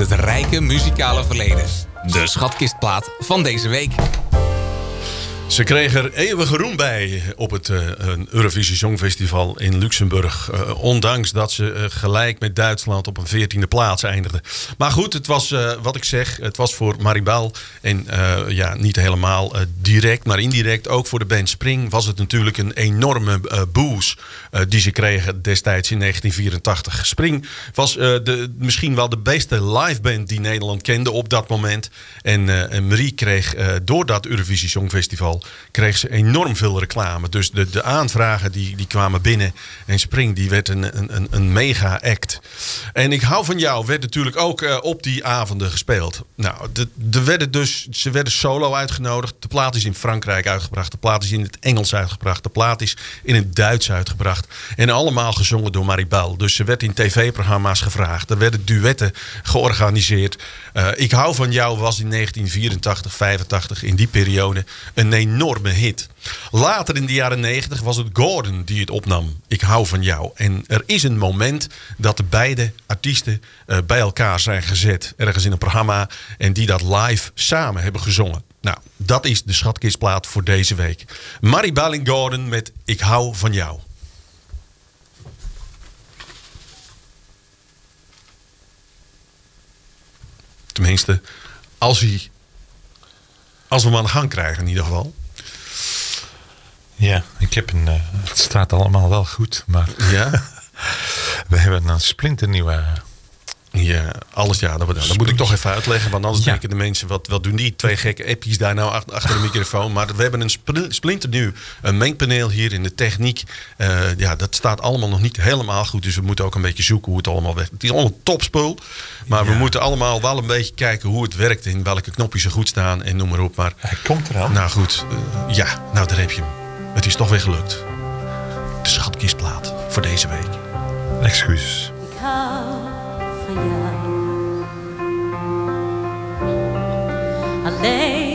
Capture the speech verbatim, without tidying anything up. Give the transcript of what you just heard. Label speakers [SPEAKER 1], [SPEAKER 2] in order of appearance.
[SPEAKER 1] het rijke muzikale verleden. De schatkistplaat van deze week.
[SPEAKER 2] Ze kregen er eeuwige roem bij op het uh, Eurovisie Songfestival in Luxemburg. Uh, ondanks dat ze uh, gelijk met Duitsland op een veertiende plaats eindigden. Maar goed, het was uh, wat ik zeg. Het was voor Maribel. En uh, ja, niet helemaal uh, direct, maar indirect. Ook voor de band Spring was het natuurlijk een enorme uh, boost uh, die ze kregen destijds in negentien vierentachtig. Spring was uh, de, misschien wel de beste liveband die Nederland kende op dat moment. En, uh, en Marie kreeg uh, door dat Eurovisie Songfestival kreeg ze enorm veel reclame. Dus de, de aanvragen die, die kwamen binnen. En Spring die werd een, een, een mega act. En Ik hou van jou werd natuurlijk ook uh, op die avonden gespeeld. Nou, de, de werden dus, ze werden solo uitgenodigd. De plaat is in Frankrijk uitgebracht. De plaat is in het Engels uitgebracht. De plaat is in het Duits uitgebracht. En allemaal gezongen door Maribel. Dus ze werd in tv-programma's gevraagd. Er werden duetten georganiseerd. Uh, Ik hou van jou was in negentien vierentachtig, vijfentachtig in die periode een enorme hit. Later in de jaren negentig was het Gordon die het opnam. Ik hou van jou. En er is een moment dat de beide artiesten uh, bij elkaar zijn gezet. Ergens in een programma. En die dat live samen hebben gezongen. Nou, dat is de schatkistplaat voor deze week. Maribel en Gordon met Ik hou van jou. Tenminste, als hij... Als we hem aan de gang krijgen in ieder geval.
[SPEAKER 3] Ja, ik heb een... Uh, het staat allemaal wel goed, maar...
[SPEAKER 2] Ja?
[SPEAKER 3] We hebben een splinternieuwe...
[SPEAKER 2] Ja, alles ja. Dat, dat moet ik toch even uitleggen. Want anders
[SPEAKER 3] ja.
[SPEAKER 2] denken de mensen, wat, wat doen die twee gekke appies daar nou achter, achter de microfoon. Maar we hebben een spl- splinternieuw een mengpaneel hier in de techniek. Uh, ja, dat staat allemaal nog niet helemaal goed. Dus we moeten ook een beetje zoeken hoe het allemaal werkt. Het is allemaal topspul. Maar ja. we moeten allemaal wel een beetje kijken hoe het werkt. En welke knopjes er goed staan en noem maar op. Maar,
[SPEAKER 3] Hij komt eraan.
[SPEAKER 2] Nou goed, uh, ja, nou daar heb je hem. Het is toch weer gelukt. De schatkistplaat voor deze week.
[SPEAKER 3] Excuses.
[SPEAKER 4] Ik hou van jou. Alleen